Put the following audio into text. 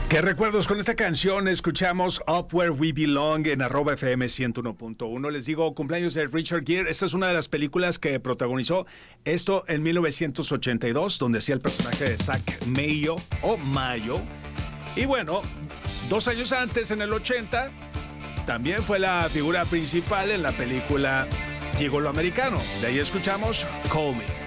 ¿Qué recuerdos con esta canción? Escuchamos Up Where We Belong en @FM 101.1. Les digo, cumpleaños de Richard Gere. Esta es una de las películas que protagonizó esto en 1982, donde hacía el personaje de Zack Mayo o Mayo. Y bueno, 2 años antes, en el 80, también fue la figura principal en la película Gigolo Americano. De ahí escuchamos Call Me.